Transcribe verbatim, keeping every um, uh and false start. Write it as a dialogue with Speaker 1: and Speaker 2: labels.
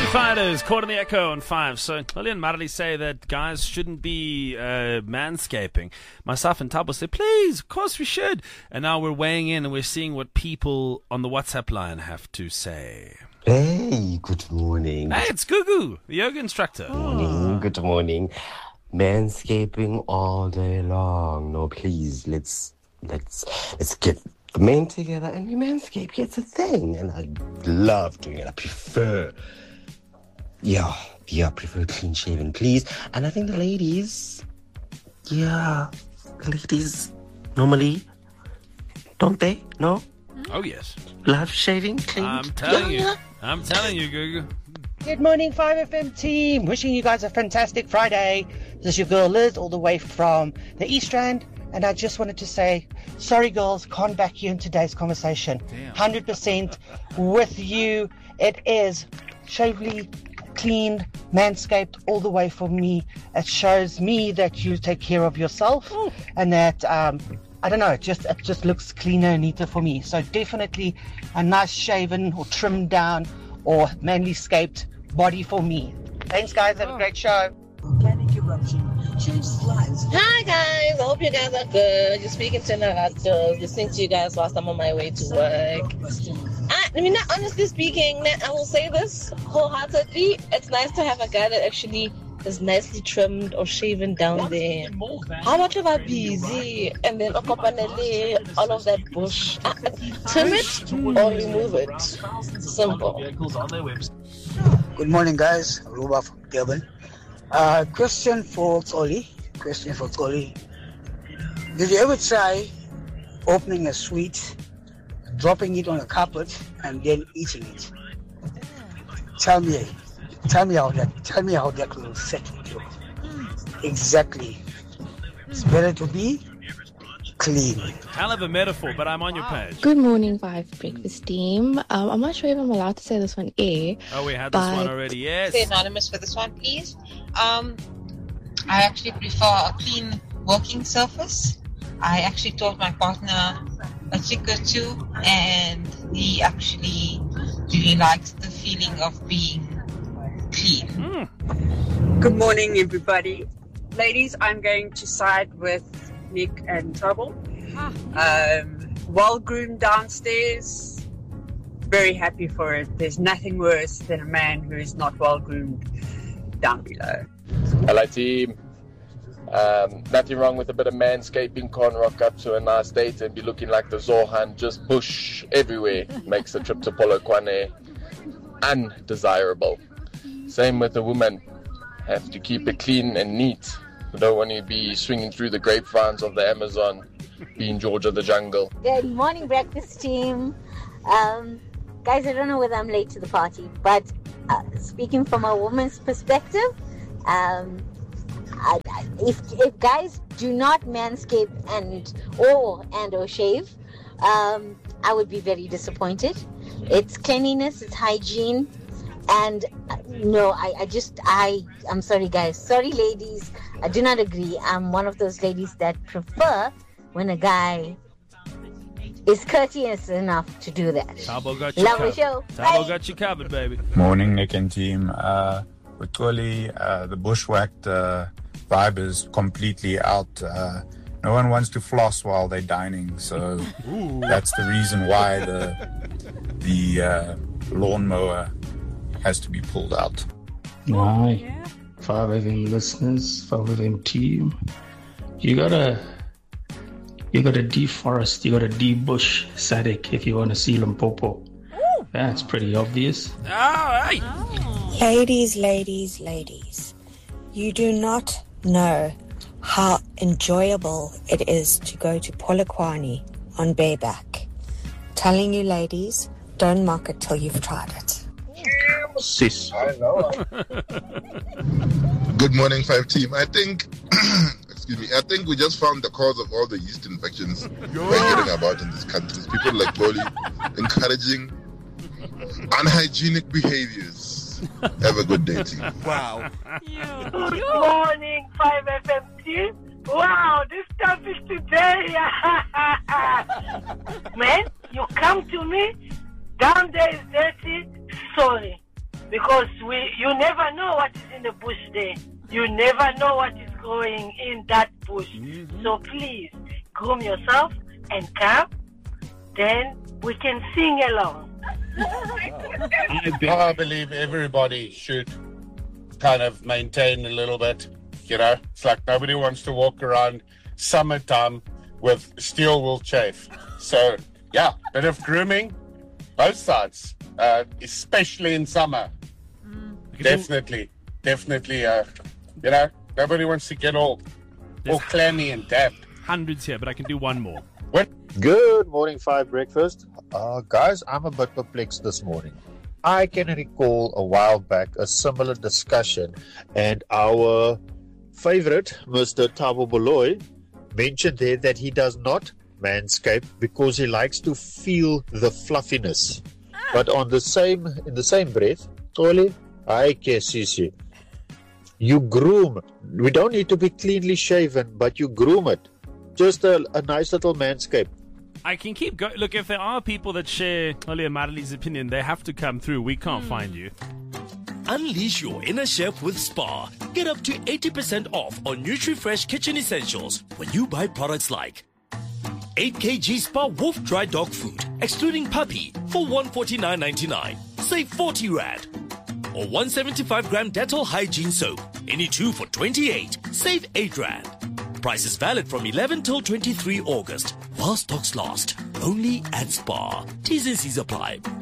Speaker 1: Fighters, caught in the echo on five. So, Lily and Marley say that guys shouldn't be uh, manscaping. Myself and Tabo say, please, of course we should. And now we're weighing in and we're seeing what people on the WhatsApp line have to say.
Speaker 2: Hey, good morning.
Speaker 1: Hey, it's Gugu, the yoga instructor.
Speaker 2: Good morning, good morning. Manscaping all day long. No, please, let's let's let's get the men together and we manscape. It's a thing, and I love doing it. I prefer, yeah, yeah, I prefer clean shaven, please. And I think the ladies, yeah, ladies normally, don't they? No.
Speaker 1: Oh yes.
Speaker 2: Love shaving clean.
Speaker 1: I'm telling
Speaker 2: yeah.
Speaker 1: you. I'm telling you, Gugu.
Speaker 3: Good morning, five F M team. Wishing you guys a fantastic Friday. This is your girl Liz, all the way from the East Rand. And I just wanted to say, sorry girls, can't back you in today's conversation.
Speaker 1: Damn.
Speaker 3: one hundred percent with you. It is shavely, cleaned, manscaped all the way for me. It shows me that you take care of yourself. Ooh. And that, um, I don't know, it just, it just looks cleaner and neater for me. So definitely a nice shaven or trimmed down or manly scaped body for me. Thanks guys, have a great show.
Speaker 4: Organic eruption changes lives.
Speaker 5: Hi guys, I hope you guys are good. You're speaking to Nagato, listening to you guys whilst I'm on my way to work. I, I mean, not honestly speaking, I will say this wholeheartedly. It's nice to have a guy that actually is nicely trimmed or shaven down there. How much of a busy and then okopanele, all of that bush. Uh, trim it or remove it. Simple.
Speaker 6: Good morning, guys. Ruba from Durban. Uh, question for Oli. Question for Oli. Did you ever try opening a sweet, dropping it on a carpet, and then eating it? Tell me, tell me how that, tell me how that will set with you. Exactly. It's better to be clean.
Speaker 1: Hell of a metaphor, but I'm on your page.
Speaker 7: Good morning, Five Breakfast team. Um, I'm not sure if I'm allowed to say this on air.
Speaker 1: Oh, we had
Speaker 7: but...
Speaker 1: this one already, yes.
Speaker 8: Stay anonymous for this one, please. Um, I actually prefer a clean working surface. I actually taught my partner a trick or two, and he actually really likes the feeling of being clean.
Speaker 1: Mm.
Speaker 9: Good morning, everybody. Ladies, I'm going to side with Nick and Trouble. Um, well groomed downstairs, very happy for it. There's nothing worse than a man who is not well groomed down below.
Speaker 10: Hello team. Um, nothing wrong with a bit of manscaping. Can't rock up to a nice date and be looking like the Zohan, just bush everywhere. Makes the trip to Polokwane undesirable. Same with a woman. Have to keep it clean and neat. You don't want to be swinging through the grapevines of the Amazon, being George of the jungle.
Speaker 11: Good morning, breakfast team. Um, guys, I don't know whether I'm late to the party, but uh, speaking from a woman's perspective, um, I, I, if if guys do not manscape and or and or shave, um, I would be very disappointed. It's cleanliness, it's hygiene. And uh, no, I, I just, I, I'm sorry guys, sorry ladies, I do not agree. I'm one of those ladies that prefer when a guy is courteous enough to do that.
Speaker 1: Tabo got you
Speaker 11: Love
Speaker 1: covered.
Speaker 11: the show.
Speaker 1: Tabo got you covered, baby.
Speaker 12: Morning, Nick and team. Uh, with Tuli, uh, the bushwhacked uh, vibe is completely out. Uh, no one wants to floss while they're dining, so that's the reason why the, the uh, lawnmower has to be pulled out.
Speaker 13: Hi, five F M listeners, five F M team. You gotta, you gotta deforest, you gotta debush Sadek if you want to see Limpopo. That's pretty obvious.
Speaker 1: Oh, hey.
Speaker 14: Ladies, ladies, ladies, you do not know how enjoyable it is to go to Polokwane on bareback. Telling you, ladies, don't mock it till you've tried it.
Speaker 15: Sis. I know. Good morning, five team. I think, excuse me, I think we just found the cause of all the yeast infections we're hearing about in this country. People like Dolly encouraging unhygienic behaviors. Have a good day, team.
Speaker 16: Wow. Good morning, five F M team. Wow, this topic today. Man, you come to me, down there is dirty, sorry. because we you never know what is in the bush there. You never know what is growing in that bush. Mm-hmm. So please groom yourself and come, then we can sing along.
Speaker 17: I believe everybody should kind of maintain a little bit. You know, it's like nobody wants to walk around summertime with steel wool chafe. So, yeah, bit of grooming, both sides, uh, especially in summer. Mm. Definitely, definitely, uh, you know, nobody wants to get all, all clammy and damp.
Speaker 1: Hundreds here, but I can do one more.
Speaker 17: What?
Speaker 18: Good morning, Five Breakfast. Uh, guys, I'm a bit perplexed this morning. I can recall a while back a similar discussion, and our favorite, Mister Thabo Baloyi, mentioned there that he does not manscape because he likes to feel the fluffiness. But on the same, in the same breath, Oli, I guess you you groom. We don't need to be cleanly shaven, but you groom it. Just a, a nice little manscape.
Speaker 1: I can keep going. Look, if there are people that share Oli and Marley's opinion, they have to come through. We can't mm. find you.
Speaker 19: Unleash your inner chef with Spar. Get up to eighty percent off on NutriFresh kitchen essentials when you buy products like eight kilograms Spar Wolf Dry Dog Food, excluding puppy, for one hundred forty-nine ninety-nine. Save forty rand. Or one hundred seventy-five gram Dettol Hygiene Soap. Any two for twenty-eight. Save eight rand. Price is valid from eleven till twenty-three August. While stocks last. Only at Spar. T's and C's apply.